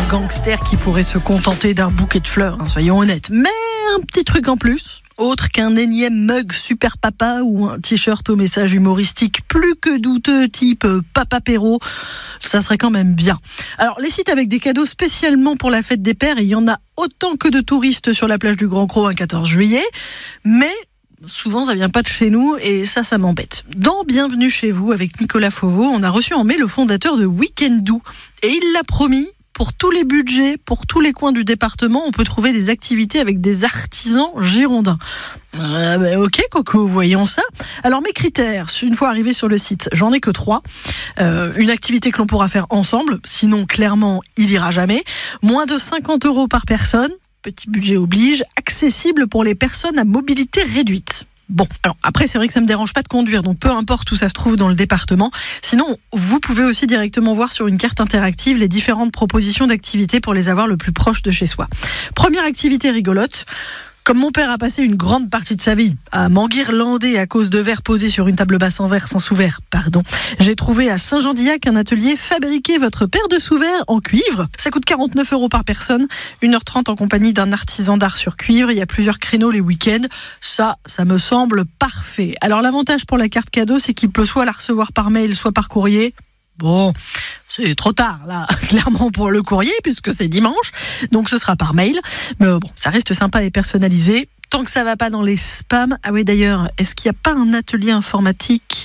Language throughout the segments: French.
gangster qui pourrait se contenter d'un bouquet de fleurs, soyons honnêtes. Mais un petit truc en plus, autre qu'un énième mug super papa ou un t-shirt au message humoristique plus que douteux type Papa Perrault, ça serait quand même bien. Alors les sites avec des cadeaux spécialement pour la fête des pères, il y en a autant que de touristes sur la plage du Grand Cros un 14 juillet, mais souvent ça vient pas de chez nous et ça m'embête. Dans Bienvenue chez vous avec Nicolas Fauveau, on a reçu en mai le fondateur de Weekendoo et il l'a promis. Pour tous les budgets, pour tous les coins du département, on peut trouver des activités avec des artisans girondins. Ok Coco, voyons ça. Alors mes critères, une fois arrivé sur le site, j'en ai que 3. Une activité que l'on pourra faire ensemble, sinon clairement il ira jamais. Moins de 50 € par personne, petit budget oblige, accessible pour les personnes à mobilité réduite. Bon, alors après c'est vrai que ça me dérange pas de conduire, donc peu importe où ça se trouve dans le département. Sinon, vous pouvez aussi directement voir sur une carte interactive les différentes propositions d'activités pour les avoir le plus proche de chez soi. Première activité rigolote. Comme mon père a passé une grande partie de sa vie à m'enguirlander à cause de verres posés sur une table basse en verre sans sous-verre, j'ai trouvé à Saint-Jean-d'Illac un atelier Fabriquer votre paire de sous-verres en cuivre. Ça coûte 49 € par personne, 1h30 en compagnie d'un artisan d'art sur cuivre. Il y a plusieurs créneaux les week-ends. Ça me semble parfait. Alors l'avantage pour la carte cadeau, c'est qu'il peut soit la recevoir par mail, soit par courrier. Bon, c'est trop tard, là, clairement pour le courrier, puisque c'est dimanche, donc ce sera par mail. Mais bon, ça reste sympa et personnalisé, tant que ça va pas dans les spams. Ah oui, d'ailleurs, est-ce qu'il n'y a pas un atelier informatique ?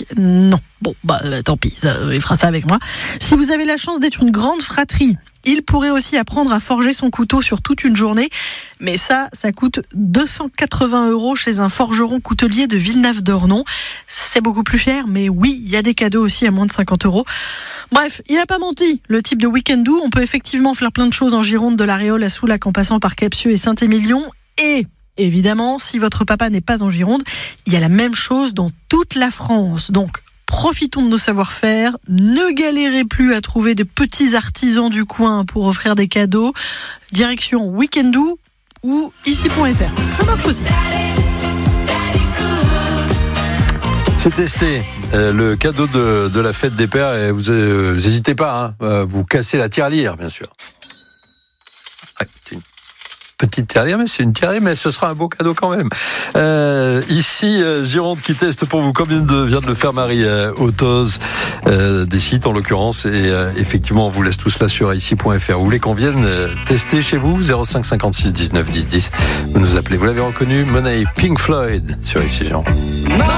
Non. Bon, tant pis, il fera ça avec moi. Si vous avez la chance d'être une grande fratrie, il pourrait aussi apprendre à forger son couteau sur toute une journée. Mais ça coûte 280 € chez un forgeron coutelier de Villeneuve-d'Ornon. C'est beaucoup plus cher, mais oui, il y a des cadeaux aussi à moins de 50 €. Bref, il n'a pas menti. Le type de Weekendoo, on peut effectivement faire plein de choses en Gironde, de la Réole à Soulac en passant par Capsieux et Saint-Émilion. Et évidemment, si votre papa n'est pas en Gironde, il y a la même chose dans toute la France. Donc, profitons de nos savoir-faire, ne galérez plus à trouver de petits artisans du coin pour offrir des cadeaux. Direction Weekendoo ou ici.fr. Ça marche aussi. C'est testé, le cadeau de la fête des pères, et vous n'hésitez pas, vous cassez la tirelire, bien sûr. C'est une petite tirelire, mais c'est une tirelire, mais ce sera un beau cadeau quand même. Ici, Gironde qui teste pour vous, comme vient de le faire Marie Autoz, des sites en l'occurrence, et effectivement on vous laisse tout cela sur ici.fr. Vous voulez qu'on vienne tester chez vous ? 05 56 19 10 10. Vous nous appelez, vous l'avez reconnu, Money, Pink Floyd sur ici Gironde.